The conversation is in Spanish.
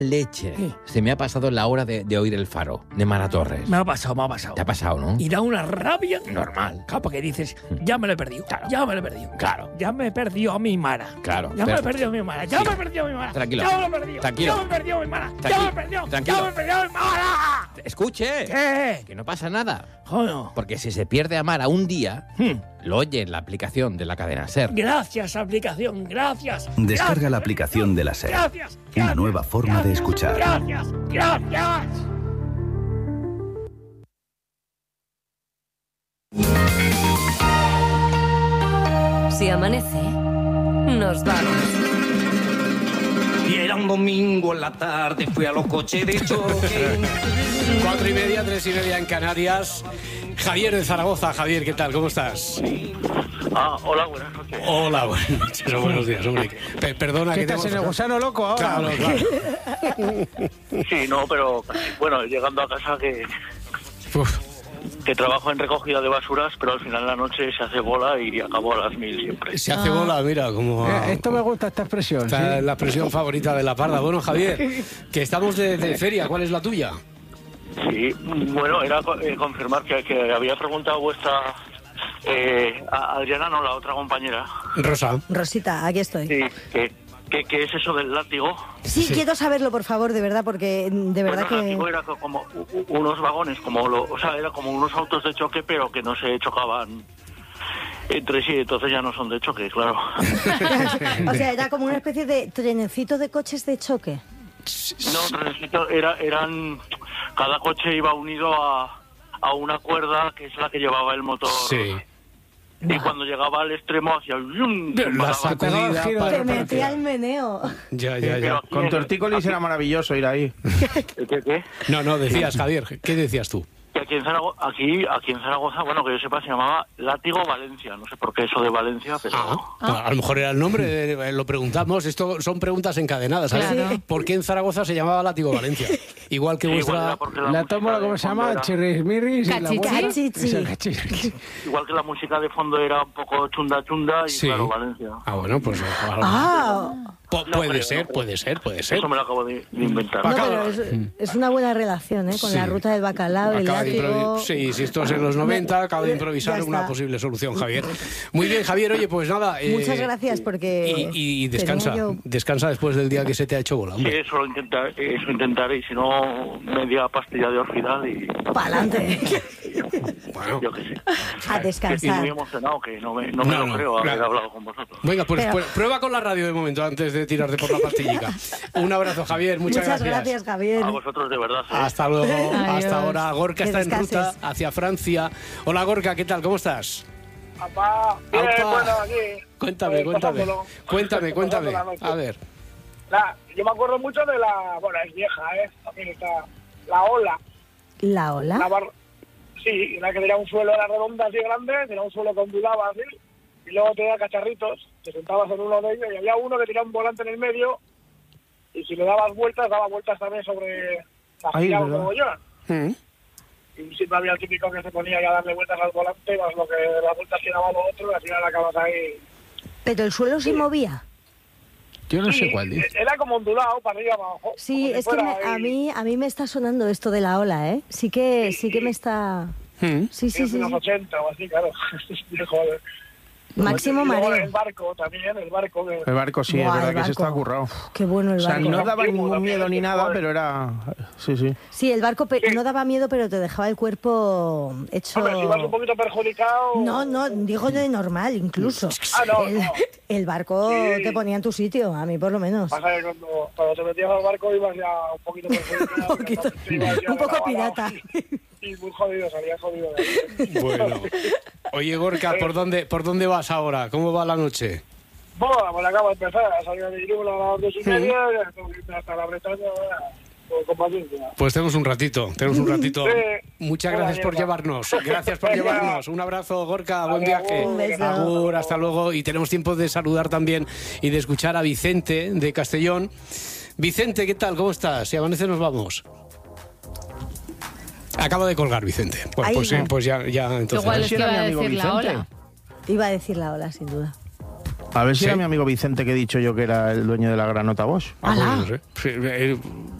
leche. Sí. Se me ha pasado la hora de oír El Faro, de Mara Torres. Me ha pasado. Te ha pasado, ¿no? Y da una rabia. Normal. Claro, porque dices, ya me lo he perdido. Claro. Ya me lo he perdido. Claro. Ya me he perdido a mi Mara. Claro. Ya me pero- he perdido a mi Mara. Ya Sí. me he perdido a mi Mara. Tranquilo. Ya me lo he perdido. Tranquilo. Ya me he perdido a mi Mara. Tranquilo. Ya me he perdido. Tranquilo. Ya me he perdido a mi Mara. Escuche. ¿Qué? Que no pasa nada. Joder. Porque si se pierde a Mara un día, lo oye en la aplicación de la cadena SER. Gracias, aplicación. Gracias. Descarga Gracias. la aplicación de la SER. Gracias. Una nueva forma de escuchar. Gracias. Gracias. Si amanece, nos vamos. Y era un domingo en la tarde, fui a los coches de choque. 4:30, 3:30 en Canarias. Javier de Zaragoza. Javier, ¿qué tal? ¿Cómo estás? Hola, buenas noches. Hola, buenas noches o buenos días, hombre. Perdona ¿Qué que te estás en el hemos- gusano loco ahora? Claro, claro. Sí, no, pero bueno, llegando a casa Uf, que trabajo en recogida de basuras, pero al final de la noche se hace bola y acabo a las 1000 siempre. se hace bola, mira, como... Esto me gusta, esta expresión. Esta es ¿sí? la expresión favorita de la parda. Bueno, Javier, que estamos de feria. ¿Cuál es la tuya? Sí, bueno, era confirmar que había preguntado vuestra... a Adriana, no, la otra compañera. Rosa. Rosita, aquí estoy. Sí, ¿qué es eso del látigo? Sí, quiero saberlo, por favor, de verdad, porque de verdad Pues el látigo que... era como unos vagones, o sea, era como unos autos de choque, pero que no se chocaban entre sí, entonces ya no son de choque, claro. O sea, era como una especie de trenecito de coches de choque. No, trenecito, eran... Cada coche iba unido a una cuerda que es la que llevaba el motor. Sí. Y cuando llegaba al extremo hacía... ¡yum! La Paraba. sacudida Giro para... Te metía el meneo. Ya. Pero aquí Con tortícolis era maravilloso ir ahí. ¿Qué? No, decías, Javier. ¿Qué decías tú? Que aquí en Zaragoza, bueno, que yo sepa, se llamaba Látigo Valencia. No sé por qué eso de Valencia, pero... A lo mejor era el nombre, lo preguntamos. Esto son preguntas encadenadas, ¿sabes? Claro. ¿Por qué en Zaragoza se llamaba Látigo Valencia? Igual que Sí, igual vuestra... era porque La música tómbola, de ¿cómo se fondo llama? era- Chirrismirris. y la Cachichi. buena. Cachichi. Eso, cachichi. Igual que la música de fondo era un poco chunda y Sí. claro, Valencia. Ah, bueno, pues... Ah, No, puede creo, ser, no. puede ser. Eso me lo acabo de inventar. no, Acaba- pero es una buena relación, ¿eh? Con Sí. la ruta del bacalao, el Acaba de látigo... Sí, si esto es en los 90, acaba de improvisar Ya una está. posible solución, Javier. Muy bien, Javier, oye, pues nada... Muchas gracias, porque... Y descansa, tenía yo- descansa después del día que se te ha hecho bola, Sí, hombre. eso intentaré, y si no, media pastilla de orfidal y... Pa'lante. Bueno, Yo qué sé. A Y descansar. muy emocionado, que no me No, lo creo haber claro. hablado con vosotros. venga, pues, Pero- pues prueba con la radio de momento antes de tirarte por la pastillica. Un abrazo, Javier, muchas gracias, Javier. A vosotros de verdad. Hasta luego, Adiós. hasta ahora. Gorka Que está en ruta descanses. hacia Francia. Hola, Gorka, ¿qué tal? ¿Cómo estás? Papá, bien, Aupa. bueno, aquí. Cuéntame. pasándolo. Cuéntame. Pasando la noche. A ver. Yo me acuerdo mucho de la... Bueno, es vieja, también está... La ola. ¿La ola? Sí, la que tenía un suelo, era redonda así grande, tenía un suelo que ondulaba así, y luego tenía cacharritos, te sentabas en uno de ellos, y había uno que tenía un volante en el medio, y si le dabas vueltas, daba vueltas también sobre la Ahí, gira ¿verdad? como yo. Mm. Y siempre había el típico que se ponía ya a darle vueltas al volante, más lo que las vueltas que daba lo otro, y al final acabas ahí... ¿Pero el suelo se movía? Yo no Sí, sé cuál dice. era como ondulado, para arriba, para abajo. Sí, como si es que fuera ahí- a mí me está sonando esto de la ola, ¿eh? Sí que me está... Mm. Sí, sí, Es de sí. unos 80 o así, claro. Joder. Máximo Y luego mareo. El barco también, el barco. Que... El barco sí, Buah, es verdad el que ese barco. está currado. Qué bueno el O sea, barco. no daba Antiguo ningún también, miedo ni nada, joder. pero era... Sí, sí. Sí, el barco no daba miedo, pero te dejaba el cuerpo hecho... Hombre, si vas un poquito perjudicado... No, digo de normal, incluso. Ah, no, el, no. el barco Sí. te ponía en tu sitio, a mí por lo menos. Pasa que cuando te metías al barco ibas ya un poquito perjudicado. Un poquito. entonces ibas ya Un poco regalado, pirata. Y muy jodido, salías jodido. de ahí. Bueno. Oye, Gorka, ¿por dónde vas ahora? ¿Cómo va la noche? Bueno, acabo de empezar, a salir de Irula a las 2:30, ya tengo que irme hasta la Bretaña con paciencia. Pues tenemos un ratito. Sí. Muchas Buena gracias por mierda. llevarnos. Gracias por Venga. llevarnos. Un abrazo, Gorka. Buen Vale, viaje. Un beso. Agur, hasta luego. Y tenemos tiempo de saludar también y de escuchar a Vicente de Castellón. Vicente, ¿qué tal? ¿Cómo estás? Si amanece nos vamos. Acaba de colgar, Vicente. Bueno, Ahí. pues sí, pues ya entonces. Igual es si que era iba a mi amigo decir la Vicente. ola. Iba a decir la ola, sin duda. A ver si ¿Sí? era mi amigo Vicente que he dicho yo que era el dueño de la granota Bosch. Ah, pues ¡Hala! no sé. Sí,